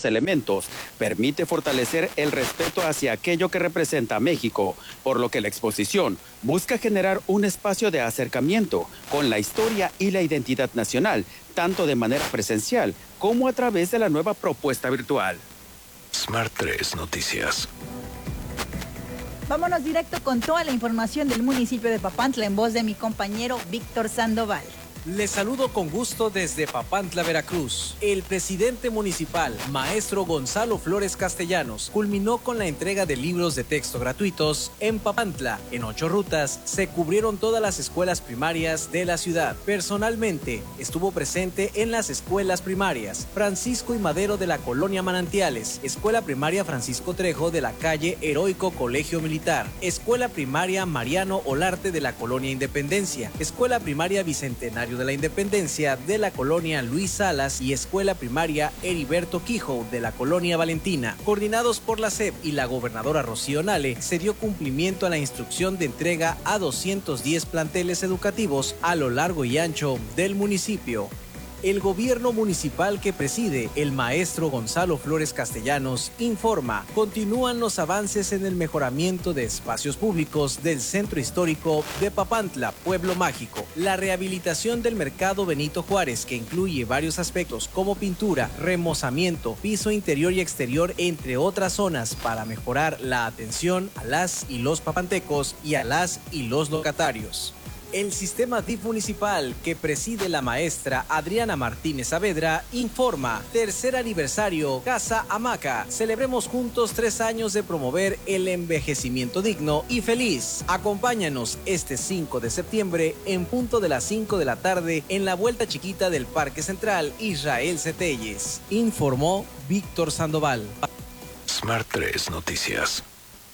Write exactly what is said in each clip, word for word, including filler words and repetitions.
estos elementos permite fortalecer el respeto hacia aquello que representa a México, por lo que la exposición busca generar un espacio de acercamiento con la historia y la identidad nacional, tanto de manera presencial como a través de la nueva propuesta virtual. Smart tres Noticias. Vámonos directo con toda la información del municipio de Papantla en voz de mi compañero Víctor Sandoval. Les saludo con gusto desde Papantla, Veracruz. El presidente municipal, maestro Gonzalo Flores Castellanos, culminó con la entrega de libros de texto gratuitos en Papantla. En ocho rutas se cubrieron todas las escuelas primarias de la ciudad. Personalmente, estuvo presente en las escuelas primarias Francisco y Madero de la colonia Manantiales, Escuela Primaria Francisco Trejo de la calle Heroico Colegio Militar, Escuela Primaria Mariano Olarte de la colonia Independencia, Escuela Primaria Bicentenario de la Independencia de la colonia Luis Salas y Escuela Primaria Heriberto Quijo de la colonia Valentina. Coordinados por la S E P y la gobernadora Rocío Nale, se dio cumplimiento a la instrucción de entrega a doscientos diez planteles educativos a lo largo y ancho del municipio. El gobierno municipal que preside el maestro Gonzalo Flores Castellanos informa, continúan los avances en el mejoramiento de espacios públicos del centro histórico de Papantla, Pueblo Mágico. La rehabilitación del mercado Benito Juárez, que incluye varios aspectos como pintura, remozamiento, piso interior y exterior, entre otras zonas, para mejorar la atención a las y los papantecos y a las y los locatarios. El sistema D I F municipal que preside la maestra Adriana Martínez Saavedra informa, tercer aniversario Casa Hamaca. Celebremos juntos tres años de promover el envejecimiento digno y feliz. Acompáñanos este cinco de septiembre en punto de las cinco de la tarde en la vuelta chiquita del Parque Central Israel Cetelles. Informó Víctor Sandoval. Smart tres Noticias.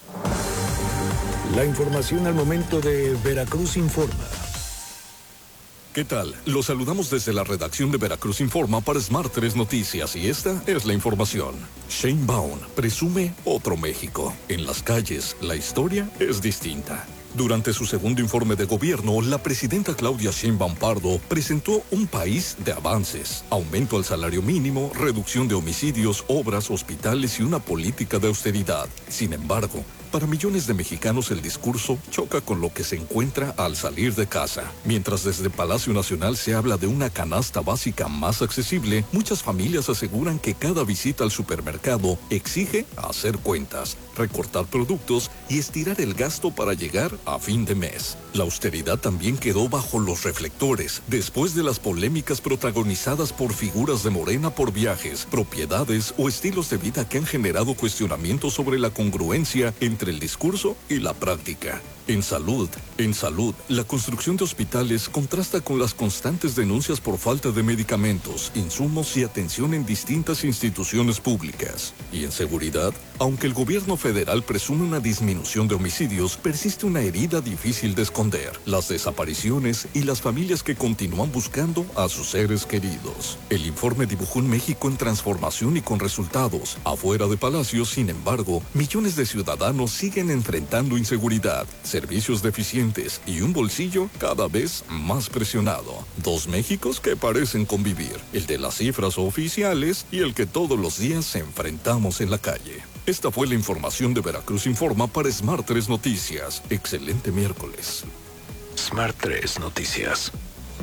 La información al momento de Veracruz Informa. ¿Qué tal? Los saludamos desde la redacción de Veracruz Informa para Smart tres Noticias y esta es la información. Sheinbaum presume otro México. En las calles, la historia es distinta. Durante su segundo informe de gobierno, la presidenta Claudia Sheinbaum Pardo presentó un país de avances, aumento al salario mínimo, reducción de homicidios, obras, hospitales y una política de austeridad. Sin embargo, para millones de mexicanos el discurso choca con lo que se encuentra al salir de casa. Mientras desde Palacio Nacional se habla de una canasta básica más accesible, muchas familias aseguran que cada visita al supermercado exige hacer cuentas, recortar productos y estirar el gasto para llegar a fin de mes. La austeridad también quedó bajo los reflectores después de las polémicas protagonizadas por figuras de Morena por viajes, propiedades o estilos de vida que han generado cuestionamientos sobre la congruencia entre el discurso y la práctica. En salud, en salud, la construcción de hospitales contrasta con las constantes denuncias por falta de medicamentos, insumos y atención en distintas instituciones públicas. Y en seguridad, aunque el gobierno federal presume una disminución de homicidios, persiste una herida difícil de esconder: las desapariciones y las familias que continúan buscando a sus seres queridos. El informe dibujó un México en transformación y con resultados. Afuera de Palacio, sin embargo, millones de ciudadanos siguen enfrentando inseguridad, servicios deficientes y un bolsillo cada vez más presionado. Dos Méxicos que parecen convivir, el de las cifras oficiales y el que todos los días enfrentamos en la calle. Esta fue la información de Veracruz Informa para Smart tres Noticias. Excelente miércoles. Smart tres Noticias.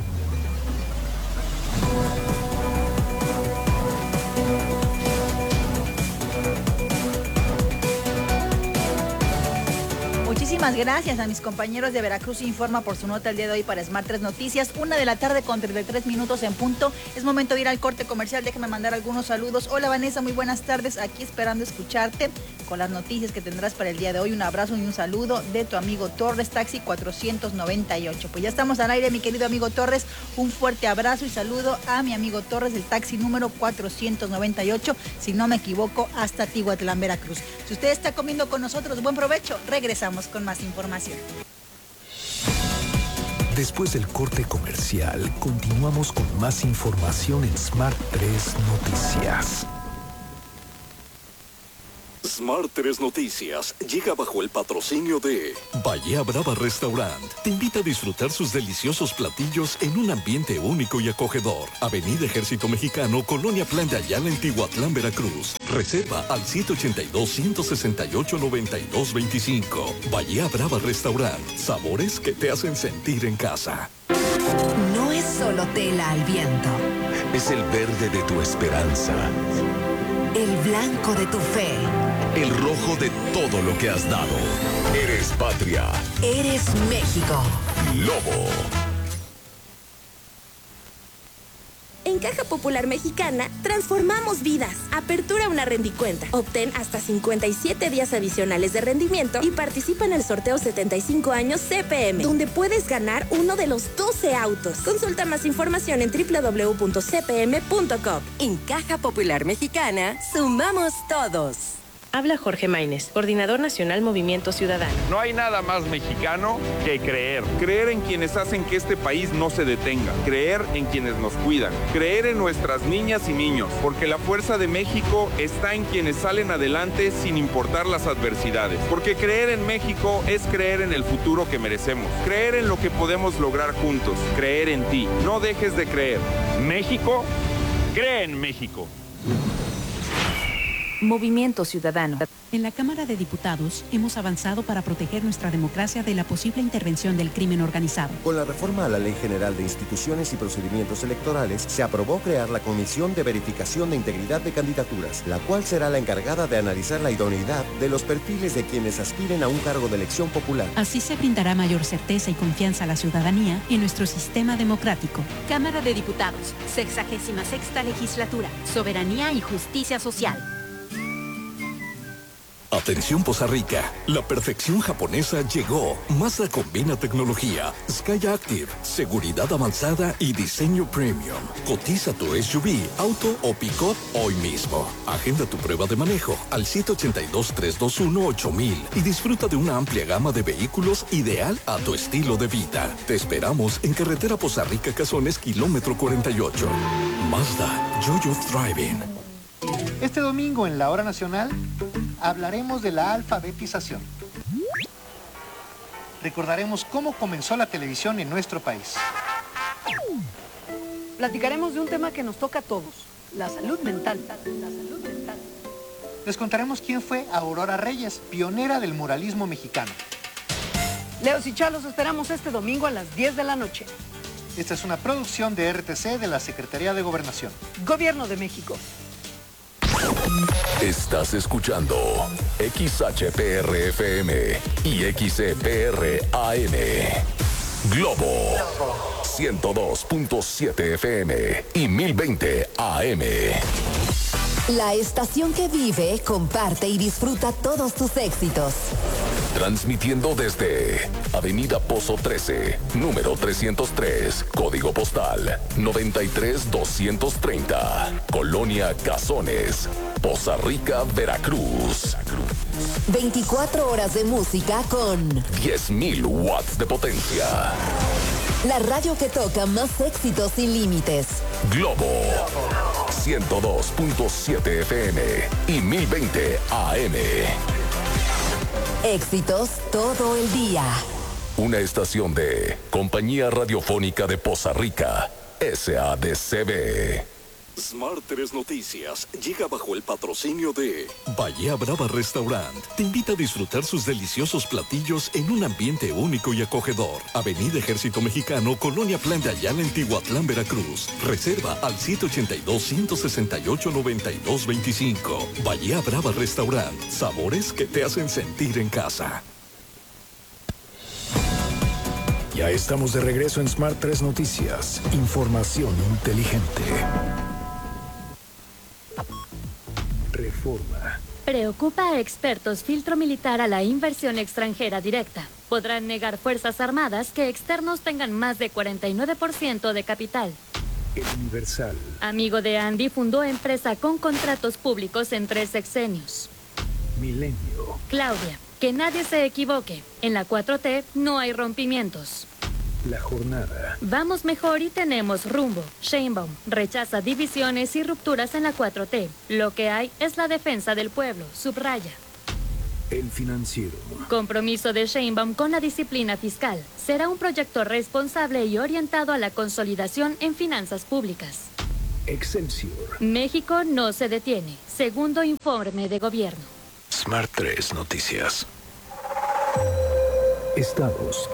Muchísimas gracias a mis compañeros de Veracruz Informa por su nota el día de hoy para Smart tres Noticias. Una de la tarde con treinta y tres minutos en punto. Es momento de ir al corte comercial. Déjame mandar algunos saludos. Hola Vanessa, muy buenas tardes. Aquí esperando escucharte con las noticias que tendrás para el día de hoy. Un abrazo y un saludo de tu amigo Torres, taxi cuatrocientos noventa y ocho. Pues ya estamos al aire, mi querido amigo Torres. Un fuerte abrazo y saludo a mi amigo Torres del taxi número cuatrocientos noventa y ocho, si no me equivoco, hasta Tihuatlán, Veracruz. Si usted está comiendo con nosotros, buen provecho. Regresamos con más información. Después del corte comercial, continuamos con más información en Smart tres Noticias. Smart tres Noticias llega bajo el patrocinio de Bahía Brava Restaurant. Te invita a disfrutar sus deliciosos platillos en un ambiente único y acogedor. Avenida Ejército Mexicano, Colonia Plan de Ayala, en Tihuatlán, Veracruz. Reserva al siete ochenta y dos, ciento sesenta y ocho, noventa y dos veinticinco. Bahía Brava Restaurant. Sabores que te hacen sentir en casa. No es solo tela al viento. Es el verde de tu esperanza. El blanco de tu fe. El rojo de todo lo que has dado. Eres patria. Eres México. Lobo. En Caja Popular Mexicana, transformamos vidas. Apertura una rendicuenta. Obtén hasta cincuenta y siete días adicionales de rendimiento y participa en el sorteo setenta y cinco años C P M, donde puedes ganar uno de los doce autos. Consulta más información en doble u doble u doble u punto c p m punto com. En Caja Popular Mexicana, sumamos todos. Habla Jorge Maínez, Coordinador Nacional Movimiento Ciudadano. No hay nada más mexicano que creer. Creer en quienes hacen que este país no se detenga. Creer en quienes nos cuidan. Creer en nuestras niñas y niños. Porque la fuerza de México está en quienes salen adelante sin importar las adversidades. Porque creer en México es creer en el futuro que merecemos. Creer en lo que podemos lograr juntos. Creer en ti. No dejes de creer. México, cree en México. Movimiento Ciudadano. En la Cámara de Diputados hemos avanzado para proteger nuestra democracia de la posible intervención del crimen organizado. Con la reforma a la Ley General de Instituciones y Procedimientos Electorales, se aprobó crear la Comisión de Verificación de Integridad de Candidaturas, la cual será la encargada de analizar la idoneidad de los perfiles de quienes aspiren a un cargo de elección popular. Así se brindará mayor certeza y confianza a la ciudadanía en nuestro sistema democrático. Cámara de Diputados, sexagésima sexta legislatura, Soberanía y Justicia Social. Atención Poza Rica, la perfección japonesa llegó. Mazda combina tecnología, Sky Active, seguridad avanzada y diseño premium. Cotiza tu S U V, auto o pick-up hoy mismo. Agenda tu prueba de manejo al siete ochenta y dos, tres dos uno, ocho mil y disfruta de una amplia gama de vehículos ideal a tu estilo de vida. Te esperamos en Carretera Poza Rica Cazones, kilómetro cuarenta y ocho. Mazda, Joy of Driving. Este domingo en la Hora Nacional hablaremos de la alfabetización. Recordaremos cómo comenzó la televisión en nuestro país. Platicaremos de un tema que nos toca a todos, la salud mental. La salud mental. Les contaremos quién fue Aurora Reyes, pionera del muralismo mexicano. Leos y Charlos esperamos este domingo a las diez de la noche. Esta es una producción de R T C de la Secretaría de Gobernación. Gobierno de México. Estás escuchando X H P R F M y X E P R A M. Globo ciento dos punto siete F M y mil veinte A M. La estación que vive, comparte y disfruta todos tus éxitos. Transmitiendo desde Avenida Pozo trece, número trescientos tres, código postal noventa y tres doscientos treinta, Colonia Cazones, Poza Rica, Veracruz. veinticuatro horas de música con diez mil watts de potencia. La radio que toca más éxitos sin límites. Globo ciento dos punto siete F M y mil veinte A M. Éxitos todo el día. Una estación de Compañía Radiofónica de Poza Rica, S A D C B. Smart tres Noticias llega bajo el patrocinio de Bahía Brava Restaurant. Te invita a disfrutar sus deliciosos platillos en un ambiente único y acogedor. Avenida Ejército Mexicano, Colonia Plan de Ayala, en Tihuatlán, Veracruz. Reserva al siete ochenta y dos, ciento sesenta y ocho, noventa y dos veinticinco. Bahía Brava Restaurant. Sabores que te hacen sentir en casa. Ya estamos de regreso en Smart tres Noticias. Información inteligente. Reforma. Preocupa a expertos filtro militar a la inversión extranjera directa. Podrán negar Fuerzas Armadas que externos tengan más de cuarenta y nueve por ciento de capital. El Universal. Amigo de Andy fundó empresa con contratos públicos en tres sexenios. Milenio. Claudia, que nadie se equivoque. En la cuatro T no hay rompimientos. La jornada. Vamos mejor y tenemos rumbo. Sheinbaum rechaza divisiones y rupturas en la cuatro T. Lo que hay es la defensa del pueblo, subraya. El Financiero. Compromiso de Sheinbaum con la disciplina fiscal. Será un proyecto responsable y orientado a la consolidación en finanzas públicas. Excelsior. México no se detiene. Segundo informe de gobierno. Smart tres Noticias. Estados.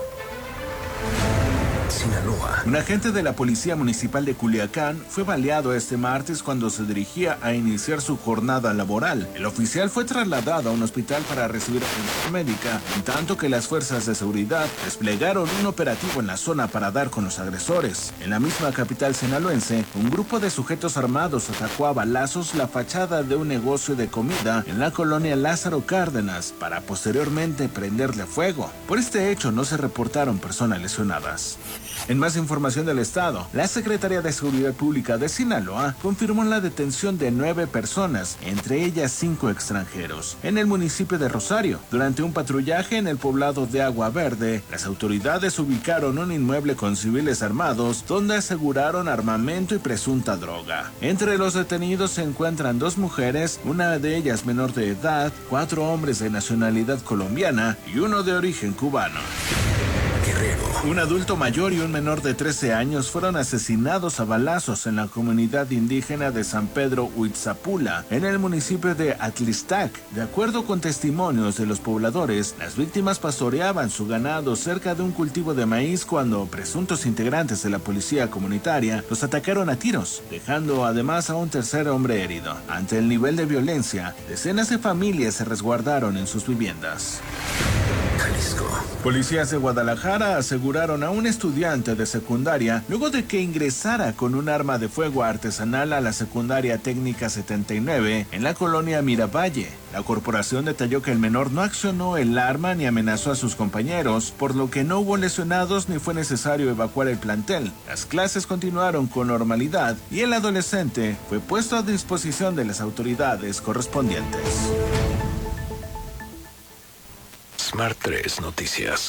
Sinaloa. Un agente de la Policía Municipal de Culiacán fue baleado este martes cuando se dirigía a iniciar su jornada laboral. El oficial fue trasladado a un hospital para recibir atención médica, en tanto que las fuerzas de seguridad desplegaron un operativo en la zona para dar con los agresores. En la misma capital sinaloense, un grupo de sujetos armados atacó a balazos la fachada de un negocio de comida en la colonia Lázaro Cárdenas para posteriormente prenderle fuego. Por este hecho no se reportaron personas lesionadas. En más información del estado, la Secretaría de Seguridad Pública de Sinaloa confirmó la detención de nueve personas, entre ellas cinco extranjeros, en el municipio de Rosario. Durante un patrullaje en el poblado de Agua Verde, las autoridades ubicaron un inmueble con civiles armados donde aseguraron armamento y presunta droga. Entre los detenidos se encuentran dos mujeres, una de ellas menor de edad, cuatro hombres de nacionalidad colombiana y uno de origen cubano. Un adulto mayor y un menor de trece años fueron asesinados a balazos en la comunidad indígena de San Pedro Huitzapula, en el municipio de Atlistac. De acuerdo con testimonios de los pobladores, las víctimas pastoreaban su ganado cerca de un cultivo de maíz cuando presuntos integrantes de la policía comunitaria los atacaron a tiros, dejando además a un tercer hombre herido. Ante el nivel de violencia, decenas de familias se resguardaron en sus viviendas. Jalisco. Policías de Guadalajara aseguraron a un estudiante de secundaria luego de que ingresara con un arma de fuego artesanal a la secundaria técnica setenta y nueve en la colonia Miravalle. La corporación detalló que el menor no accionó el arma ni amenazó a sus compañeros, por lo que no hubo lesionados ni fue necesario evacuar el plantel. Las clases continuaron con normalidad y el adolescente fue puesto a disposición de las autoridades correspondientes. Smart tres Noticias.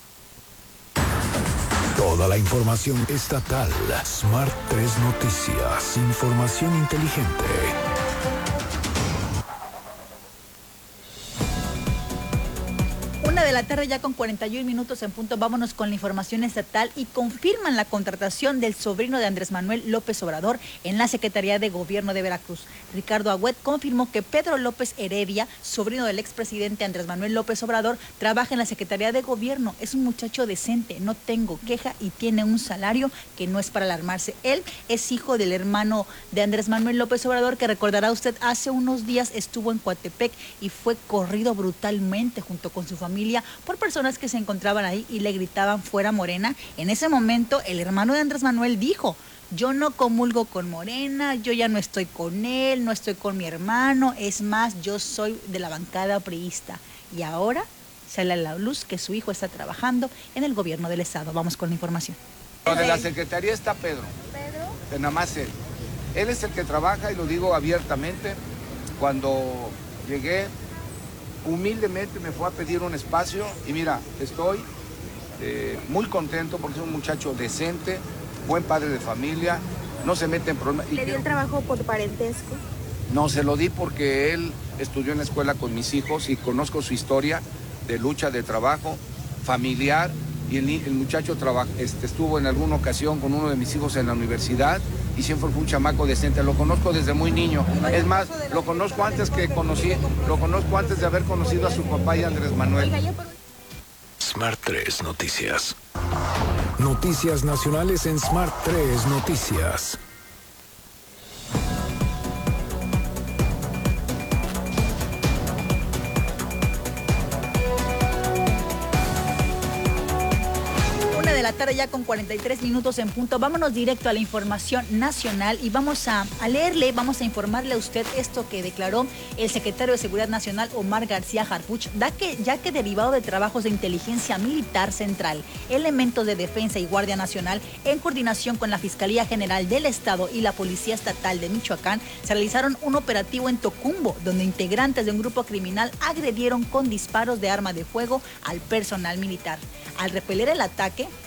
Toda la información estatal. Smart tres Noticias. Información inteligente. Una de la tarde ya con cuarenta y un minutos en punto. Vámonos con la información estatal y confirman la contratación del sobrino de Andrés Manuel López Obrador en la Secretaría de Gobierno de Veracruz. Ricardo Agüet confirmó que Pedro López Heredia, sobrino del expresidente Andrés Manuel López Obrador, trabaja en la Secretaría de Gobierno. Es un muchacho decente, no tengo queja y tiene un salario que no es para alarmarse. Él es hijo del hermano de Andrés Manuel López Obrador, que recordará usted hace unos días estuvo en Coatepec y fue corrido brutalmente junto con su familia por personas que se encontraban ahí y le gritaban fuera Morena. En ese momento el hermano de Andrés Manuel dijo: yo no comulgo con Morena, yo ya no estoy con él, no estoy con mi hermano, es más, yo soy de la bancada priista. Y ahora sale a la luz que su hijo está trabajando en el gobierno del estado. Vamos con la información. De la Secretaría está Pedro. ¿Pedro? De nada más él. Él es el que trabaja, y lo digo abiertamente. Cuando llegué, humildemente me fue a pedir un espacio y mira, estoy eh, muy contento porque es un muchacho decente, buen padre de familia, no se mete en problemas. ¿Le dio el trabajo por parentesco? No, se lo di porque él estudió en la escuela con mis hijos y conozco su historia de lucha, de trabajo familiar, y el, el muchacho traba, este, estuvo en alguna ocasión con uno de mis hijos en la universidad y siempre fue un chamaco decente. Lo conozco desde muy niño. Es más, lo conozco antes que conocí, lo conozco antes de haber conocido a su papá y a Andrés Manuel. Smart tres Noticias. Noticias nacionales en Smart tres Noticias. De la tarde ya con cuarenta y tres minutos en punto. Vámonos directo a la información nacional y vamos a, a leerle, vamos a informarle a usted esto que declaró el secretario de Seguridad Nacional, Omar García Harfuch, da que, ya que derivado de trabajos de inteligencia militar central, elementos de defensa y Guardia Nacional, en coordinación con la Fiscalía General del Estado y la Policía Estatal de Michoacán, se realizaron un operativo en Tocumbo, donde integrantes de un grupo criminal agredieron con disparos de arma de fuego al personal militar. Al repeler el ataque,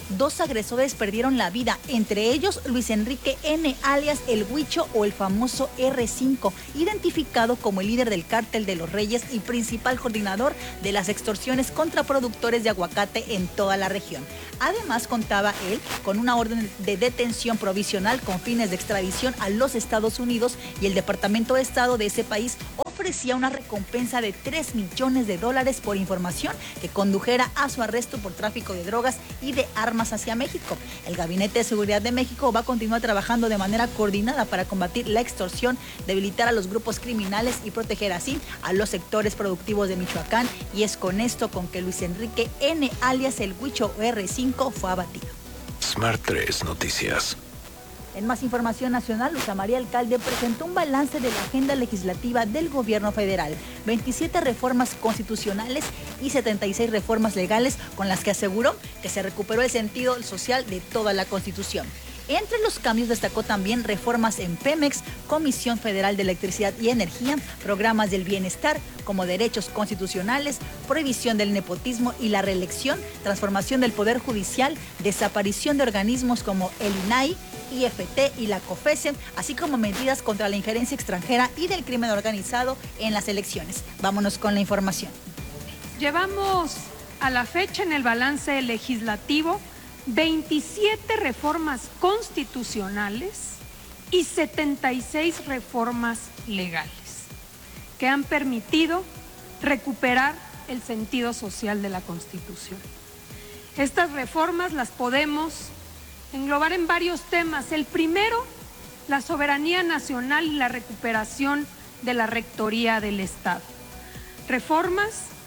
dos agresores perdieron la vida, entre ellos Luis Enrique N., alias El Huicho o el famoso erre cinco, identificado como el líder del Cártel de los Reyes y principal coordinador de las extorsiones contra productores de aguacate en toda la región. Además, contaba él con una orden de detención provisional con fines de extradición a los Estados Unidos, y el Departamento de Estado de ese país ofrecía una recompensa de tres millones de dólares por información que condujera a su arresto por tráfico de drogas y de armas hacia México. El Gabinete de Seguridad de México va a continuar trabajando de manera coordinada para combatir la extorsión, debilitar a los grupos criminales y proteger así a los sectores productivos de Michoacán, y es con esto con que Luis Enrique N., alias El Huicho o erre cinco, fue abatido. Smart tres Noticias. En más información nacional, Luisa María Alcalde presentó un balance de la agenda legislativa del gobierno federal, veintisiete reformas constitucionales y setenta y seis reformas legales, con las que aseguró que se recuperó el sentido social de toda la Constitución. Entre los cambios destacó también reformas en Pemex, Comisión Federal de Electricidad y Energía, programas del bienestar como derechos constitucionales, prohibición del nepotismo y la reelección, transformación del Poder Judicial, desaparición de organismos como el I N A I, I F T y la COFESE, así como medidas contra la injerencia extranjera y del crimen organizado en las elecciones. Vámonos con la información. Llevamos a la fecha en el balance legislativo veintisiete reformas constitucionales y setenta y seis reformas legales que han permitido recuperar el sentido social de la Constitución. Estas reformas las podemos englobar en varios temas. El primero, la soberanía nacional y la recuperación de la rectoría del Estado. Reformas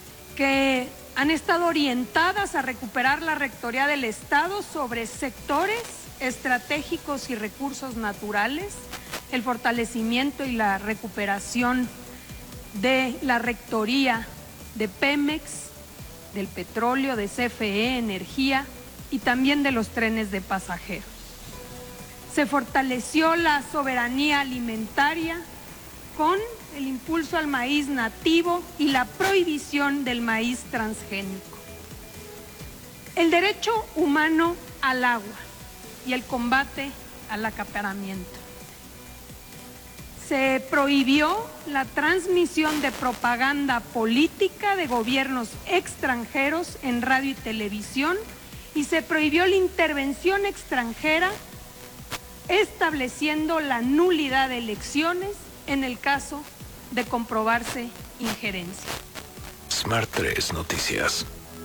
que han estado orientadas a recuperar la rectoría del Estado sobre sectores estratégicos y recursos naturales, el fortalecimiento y la recuperación de la rectoría de Pemex, del petróleo, de C F E, energía y también de los trenes de pasajeros. Se fortaleció la soberanía alimentaria con el impulso al maíz nativo y la prohibición del maíz transgénico. El derecho humano al agua y el combate al acaparamiento. Se prohibió la transmisión de propaganda política de gobiernos extranjeros en radio y televisión, y se prohibió la intervención extranjera, estableciendo la nulidad de elecciones en el caso de comprobarse injerencia. Smart tres Noticias.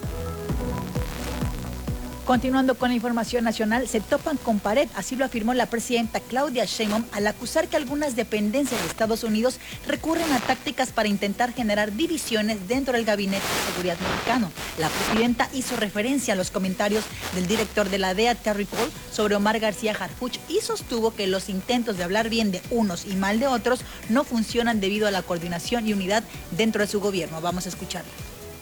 Continuando con la información nacional, se topan con pared, así lo afirmó la presidenta Claudia Sheinbaum al acusar que algunas dependencias de Estados Unidos recurren a tácticas para intentar generar divisiones dentro del Gabinete de Seguridad mexicano. La presidenta hizo referencia a los comentarios del director de la D E A, Terry Cole, sobre Omar García Harfuch, y sostuvo que los intentos de hablar bien de unos y mal de otros no funcionan debido a la coordinación y unidad dentro de su gobierno. Vamos a escucharla.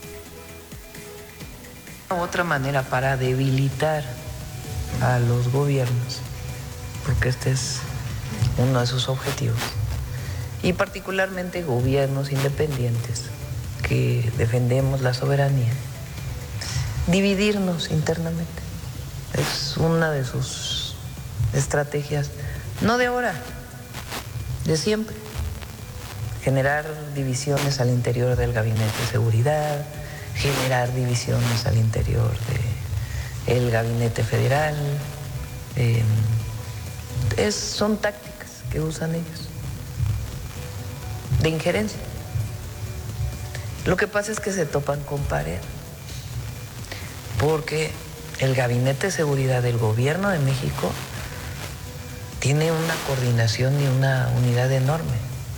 Otra manera para debilitar a los gobiernos, porque este es uno de sus objetivos, y particularmente gobiernos independientes que defendemos la soberanía, dividirnos internamente. Es una de sus estrategias, no de ahora, de siempre. Generar divisiones al interior del Gabinete de Seguridad, generar divisiones al interior del Gabinete Federal. Eh, es, son tácticas que usan ellos de injerencia. Lo que pasa es que se topan con pared, porque el Gabinete de Seguridad del Gobierno de México tiene una coordinación y una unidad enorme.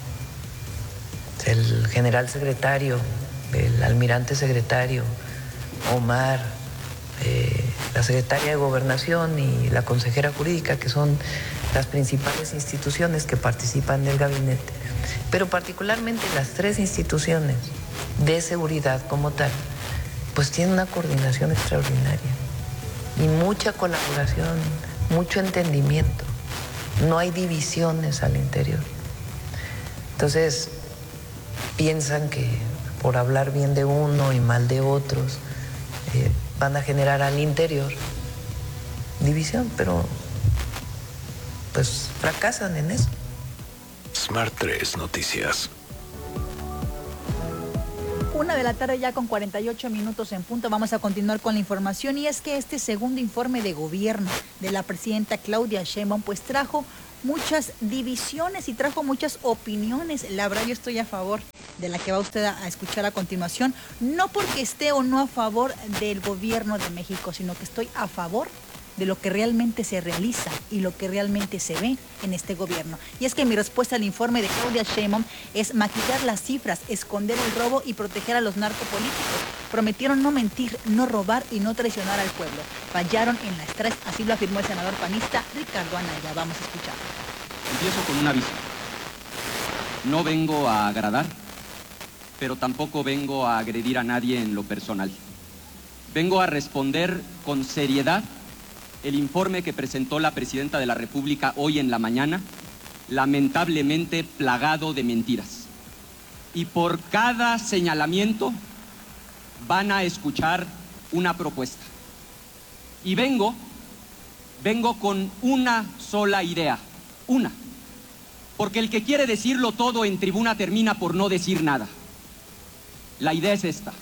El general secretario, el almirante secretario, Omar, eh, la secretaria de Gobernación y la consejera jurídica, que son las principales instituciones que participan del gabinete, pero particularmente las tres instituciones de seguridad como tal, pues tienen una coordinación extraordinaria y mucha colaboración, mucho entendimiento. No hay divisiones al interior. Entonces, piensan que por hablar bien de uno y mal de otros, eh, van a generar al interior división, pero pues fracasan en eso. Smart tres Noticias. Una de la tarde ya con cuarenta y ocho minutos en punto. Vamos a continuar con la información y es que este segundo informe de gobierno de la presidenta Claudia Sheinbaum pues trajo muchas divisiones y trajo muchas opiniones. La verdad yo estoy a favor de la que va usted a escuchar a continuación, no porque esté o no a favor del gobierno de México, sino que estoy a favor de lo que realmente se realiza y lo que realmente se ve en este gobierno. Y es que mi respuesta al informe de Claudia Sheinbaum es maquillar las cifras, esconder el robo y proteger a los narcopolíticos. Prometieron no mentir, no robar y no traicionar al pueblo. Fallaron en las tres, así lo afirmó el senador panista Ricardo Anaya. Vamos a escuchar. Empiezo con un aviso. No vengo a agradar, pero tampoco vengo a agredir a nadie en lo personal. Vengo a responder con seriedad el informe que presentó la Presidenta de la República hoy en la mañana, lamentablemente plagado de mentiras. Y por cada señalamiento van a escuchar una propuesta. Y vengo, vengo con una sola idea, una. Porque el que quiere decirlo todo en tribuna termina por no decir nada. La idea es esta.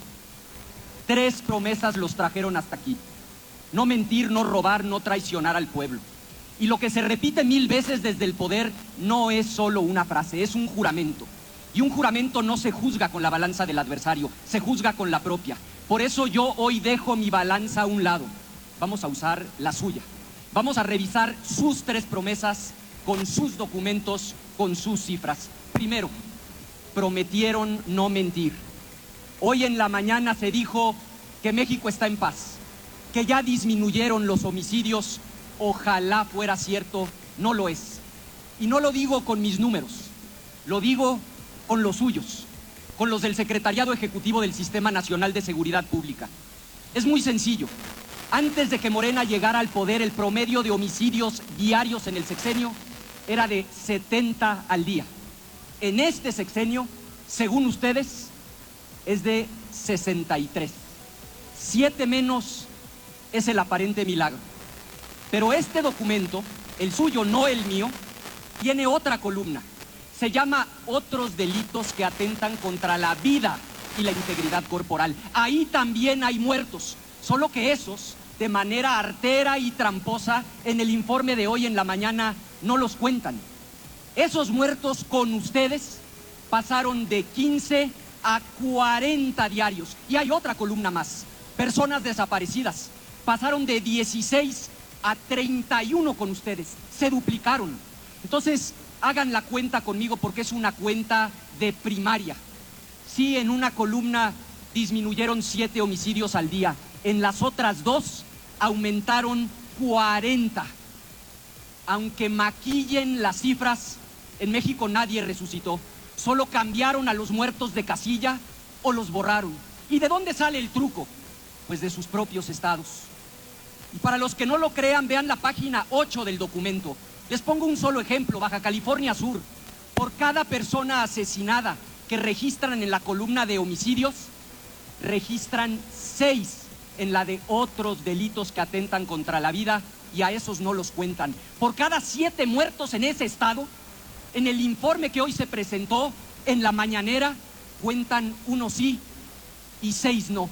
Tres promesas los trajeron hasta aquí. No mentir, no robar, no traicionar al pueblo. Y lo que se repite mil veces desde el poder no es solo una frase, es un juramento. Y un juramento no se juzga con la balanza del adversario, se juzga con la propia. Por eso yo hoy dejo mi balanza a un lado. Vamos a usar la suya. Vamos a revisar sus tres promesas con sus documentos, con sus cifras. Primero, prometieron no mentir. Hoy en la mañana se dijo que México está en paz, que ya disminuyeron los homicidios. Ojalá fuera cierto, no lo es. Y no lo digo con mis números, lo digo con los suyos, con los del Secretariado Ejecutivo del Sistema Nacional de Seguridad Pública. Es muy sencillo. Antes de que Morena llegara al poder, el promedio de homicidios diarios en el sexenio era de setenta al día. En este sexenio, según ustedes, es de sesenta y tres. Siete menos es el aparente milagro. Pero este documento, el suyo, no el mío, tiene otra columna. Se llama Otros delitos que atentan contra la vida y la integridad corporal. Ahí también hay muertos, solo que esos, de manera artera y tramposa, en el informe de hoy en la mañana no los cuentan. Esos muertos con ustedes pasaron de quince a cuarenta diarios. Y hay otra columna más. Personas desaparecidas pasaron de dieciséis a treinta y uno con ustedes. Se duplicaron. Entonces, hagan la cuenta conmigo porque es una cuenta de primaria. Sí, en una columna disminuyeron siete homicidios al día. En las otras dos aumentaron cuarenta. Aunque maquillen las cifras, en México nadie resucitó. Solo cambiaron a los muertos de casilla o los borraron. ¿Y de dónde sale el truco? Pues de sus propios estados. Y para los que no lo crean, vean la página ocho del documento. Les pongo un solo ejemplo. Baja California Sur. Por cada persona asesinada que registran en la columna de homicidios, registran seis en la de otros delitos que atentan contra la vida, y a esos no los cuentan. Por cada siete muertos en ese estado, en el informe que hoy se presentó en la mañanera, cuentan uno sí y seis no.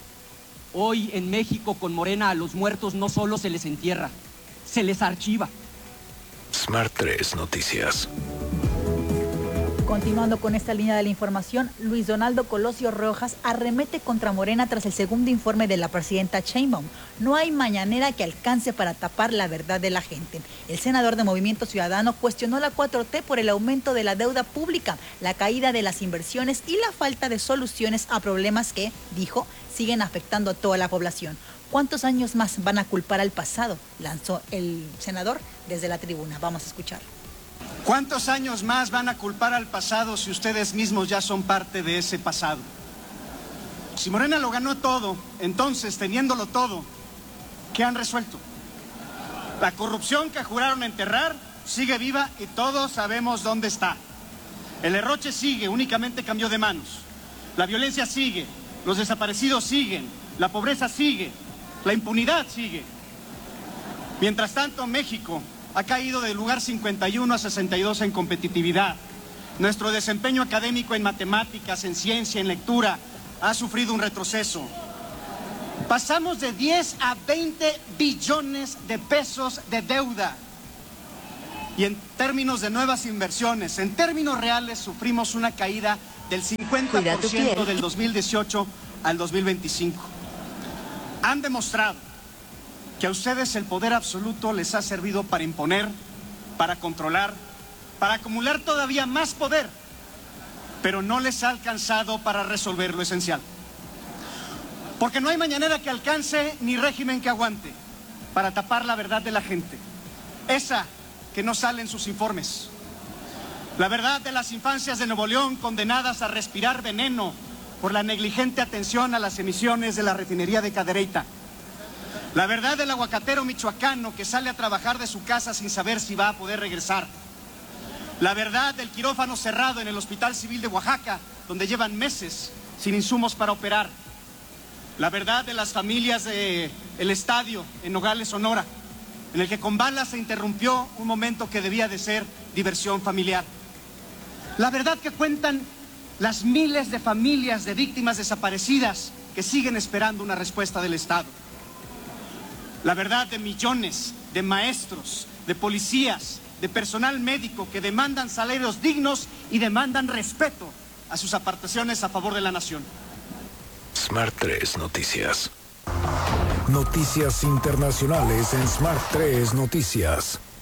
Hoy en México con Morena a los muertos no solo se les entierra, se les archiva. Smart tres Noticias. Continuando con esta línea de la información, Luis Donaldo Colosio Rojas arremete contra Morena tras el segundo informe de la presidenta Sheinbaum. No hay mañanera que alcance para tapar la verdad de la gente. El senador de Movimiento Ciudadano cuestionó la cuatro T por el aumento de la deuda pública, la caída de las inversiones y la falta de soluciones a problemas que, dijo, siguen afectando a toda la población. ¿Cuántos años más van a culpar al pasado?, lanzó el senador desde la tribuna. Vamos a escuchar. ¿Cuántos años más van a culpar al pasado si ustedes mismos ya son parte de ese pasado? Si Morena lo ganó todo, entonces, teniéndolo todo, ¿qué han resuelto? La corrupción que juraron enterrar sigue viva y todos sabemos dónde está. El derroche sigue, únicamente cambió de manos. La violencia sigue, los desaparecidos siguen, la pobreza sigue, la impunidad sigue. Mientras tanto, México ha caído del lugar cincuenta y uno a sesenta y dos en competitividad. Nuestro desempeño académico en matemáticas, en ciencia, en lectura, ha sufrido un retroceso. Pasamos de diez a veinte billones de pesos de deuda. Y en términos de nuevas inversiones, en términos reales, sufrimos una caída del cincuenta por ciento del dos mil dieciocho al dos mil veinticinco. Han demostrado que a ustedes el poder absoluto les ha servido para imponer, para controlar, para acumular todavía más poder, pero no les ha alcanzado para resolver lo esencial. Porque no hay mañanera que alcance ni régimen que aguante para tapar la verdad de la gente. Esa que no sale en sus informes. La verdad de las infancias de Nuevo León condenadas a respirar veneno por la negligente atención a las emisiones de la refinería de Cadereyta. La verdad del aguacatero michoacano que sale a trabajar de su casa sin saber si va a poder regresar. La verdad del quirófano cerrado en el Hospital Civil de Oaxaca, donde llevan meses sin insumos para operar. La verdad de las familias del estadio en Nogales, Sonora, en el que con balas se interrumpió un momento que debía de ser diversión familiar. La verdad que cuentan las miles de familias de víctimas desaparecidas que siguen esperando una respuesta del Estado. La verdad de millones de maestros, de policías, de personal médico que demandan salarios dignos y demandan respeto a sus aportaciones a favor de la nación. Smart tres Noticias. Noticias internacionales en Smart tres Noticias.